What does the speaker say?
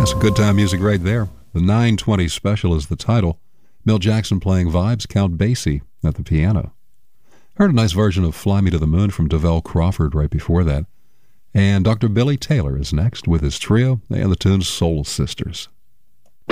That's good time music right there. The 920 Special is the title. Milt Jackson playing vibes, Count Basie at the piano. Heard a nice version of Fly Me to the Moon from Devell Crawford right before that. And Dr. Billy Taylor is next with his trio and the tune Soul Sisters.